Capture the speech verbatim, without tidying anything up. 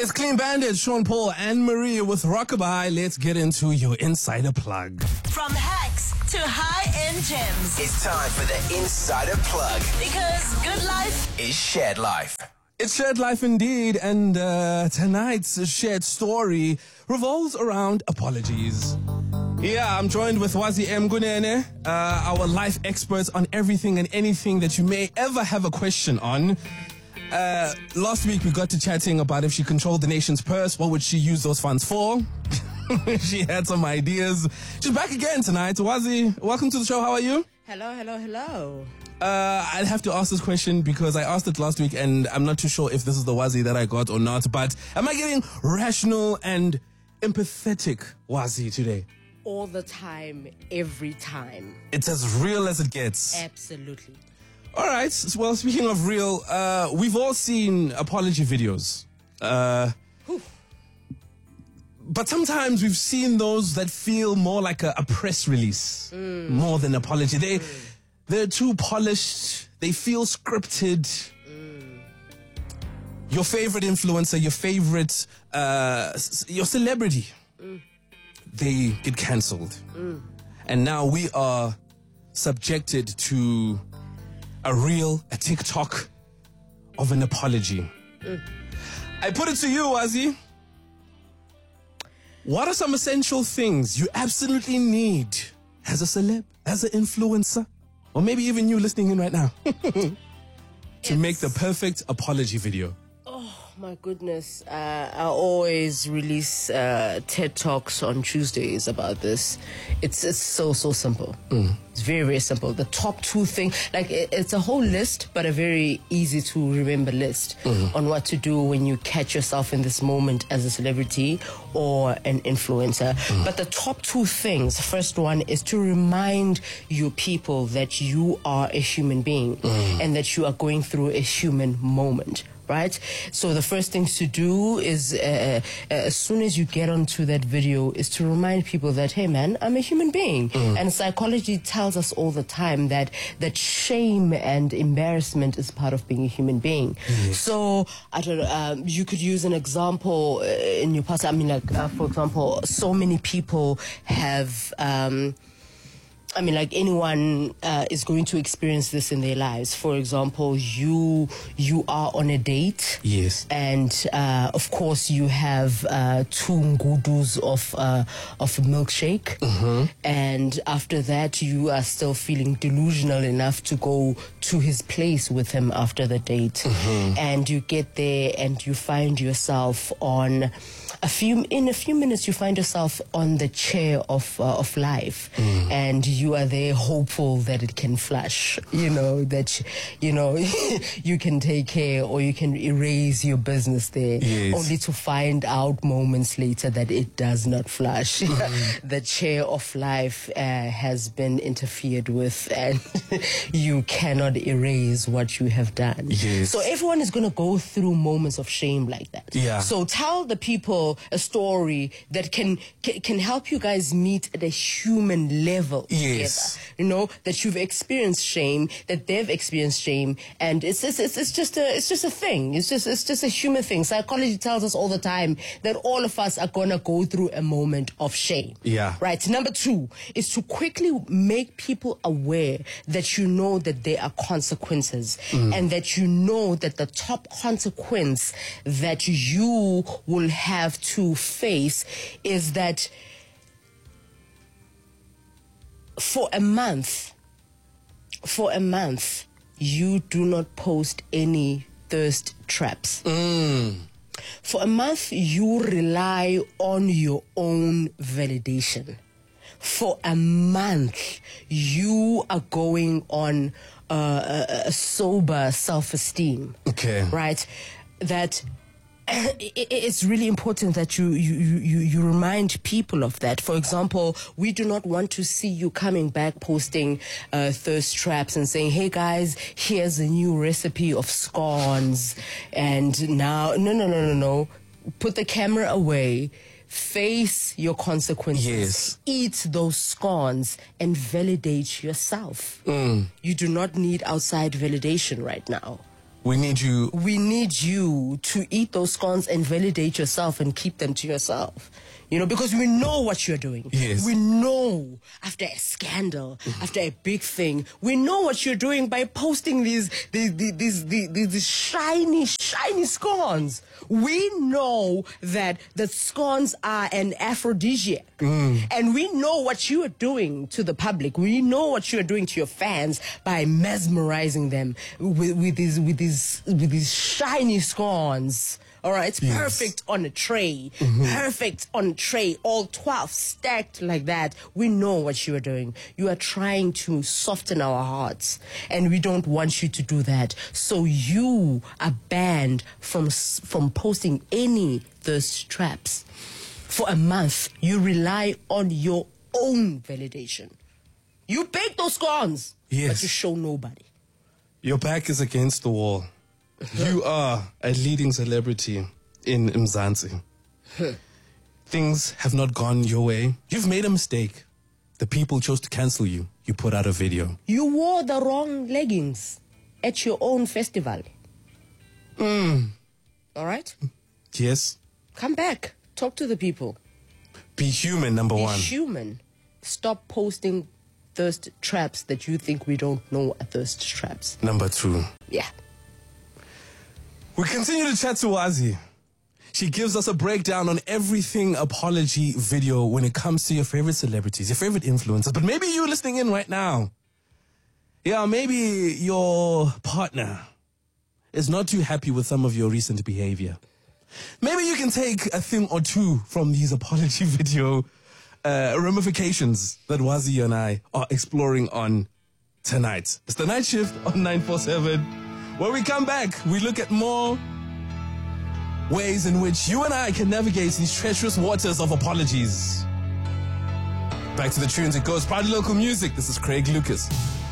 It's Clean Bandit, Sean Paul, and Maria with Rockabye. Let's get into your Insider Plug. From hacks to high-end gems. It's time for the Insider Plug. Because good life is shared life. It's shared life indeed, and uh, tonight's shared story revolves around apologies. Yeah, I'm joined with Wazi M. Gunene, uh, our life experts on everything and anything that you may ever have a question on. Uh, last week we got to chatting about if she controlled the nation's purse, what would she use those funds for? She had some ideas. She's back again tonight. Wazi, welcome to the show. How are you? Hello, hello, hello. Uh, I'd have to ask this question because I asked it last week and I'm not too sure if this is the Wazi that I got or not, but am I getting rational and empathetic Wazi today? All the time, every time. It's as real as it gets. Absolutely. All right. Well, speaking of real, uh, we've all seen apology videos. Uh, but sometimes we've seen those that feel more like a, a press release, mm. more than apology. They, mm. They're too polished. They feel scripted. Mm. Your favorite influencer, your favorite, uh, your celebrity, mm. they get cancelled. Mm. And now we are subjected to a reel, a TikTok of an apology. Mm. I put it to you, Wazi. What are some essential things you absolutely need as a celeb, as an influencer, or maybe even you listening in right now, to it's... make the perfect apology video? Oh, my goodness. Uh, I always release uh, TED Talks on Tuesdays about this. It's, it's so, so simple. Mm. It's very, very simple. The top two things, like it, it's a whole list, but a very easy to remember list mm-hmm. on what to do when you catch yourself in this moment as a celebrity or an influencer. Mm. But the top two things, first one is to remind your people that you are a human being mm. and that you are going through a human moment. Right? So the first things to do is, uh, uh, as soon as you get onto that video, is to remind people that, hey man, I'm a human being. Mm. And psychology tells us all the time that, that shame and embarrassment is part of being a human being. Mm. So, I don't know, um, you could use an example uh, in your past. I mean, like, uh, for example, so many people have... Um, I mean, like anyone uh, is going to experience this in their lives. For example, you you are on a date. Yes. And uh, of course, you have uh, two ngudus of uh, of a milkshake. Mm-hmm. And after that, you are still feeling delusional enough to go to his place with him after the date. Mm-hmm. And you get there, and you find yourself on a few in a few minutes. You find yourself on the chair of uh, of life, mm. and you. You are there hopeful that it can flush, you know, that, you know, you can take care or you can erase your business there, yes. only to find out moments later that it does not flush. Mm-hmm. The chair of life uh, has been interfered with and you cannot erase what you have done. Yes. So everyone is going to go through moments of shame like that. Yeah. So tell the people a story that can, can, can help you guys meet at a human level. Yes. Together. You know, that you've experienced shame, that they've experienced shame, and it's it's, it's it's just a it's just a thing. It's just it's just a human thing. Psychology tells us all the time that all of us are gonna go through a moment of shame. Yeah. Right. Number two is to quickly make people aware that you know that there are consequences, mm. and that you know that the top consequence that you will have to face is that. For a month, for a month, you do not post any thirst traps. Mm. For a month, you rely on your own validation. For a month, you are going on uh, a, a sober self-esteem. Okay. Right? That... It's really important that you, you, you, you remind people of that. For example, we do not want to see you coming back posting uh, thirst traps and saying, hey guys, here's a new recipe of scones. And now, no, no, no, no, no. Put the camera away. Face your consequences. Yes. Eat those scones and validate yourself. Mm. You do not need outside validation right now. We need you. We need you to eat those scones and validate yourself and keep them to yourself. You know, because we know what you're doing. Yes. We know after a scandal, after a big thing, we know what you're doing by posting these these these these, these, these shiny, shiny scones. We know that the scones are an aphrodisiac. Mm. And we know what you are doing to the public. We know what you are doing to your fans by mesmerizing them with, with these with these with these shiny scones. All right, it's yes. perfect on a tray. Mm-hmm. Perfect on a tray, all twelve stacked like that. We know what you are doing. You are trying to soften our hearts, and we don't want you to do that. So you are banned from from posting any thirst traps. For a month, you rely on your own validation. You bake those scones, yes. but you show nobody. Your back is against the wall. You are a leading celebrity in Mzansi. Things have not gone your way. You've made a mistake. The people chose to cancel you. You put out a video. You wore the wrong leggings at your own festival. Mm. All right? Yes. Come back. Talk to the people. Be human, number Be one. Be human. Stop posting thirst traps that you think we don't know are thirst traps. Number two. Yeah. We continue to chat to Wazi. She gives us a breakdown on everything apology video when it comes to your favorite celebrities, your favorite influencers. But maybe you're listening in right now. Yeah, maybe your partner is not too happy with some of your recent behavior. Maybe you can take a thing or two from these apology video uh, ramifications that Wazi and I are exploring on tonight. It's the Night Shift on nine four seven. When we come back, we look at more ways in which you and I can navigate these treacherous waters of apologies. Back to the tunes it goes. Proudly local music. This is Craig Lucas.